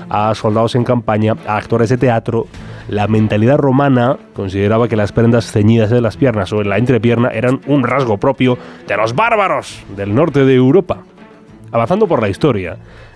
a soldados en campaña, a actores de teatro. La mentalidad romana consideraba que las prendas ceñidas en las piernas o en la entrepierna eran un rasgo propio de los bárbaros del norte de Europa. Avanzando por la historia,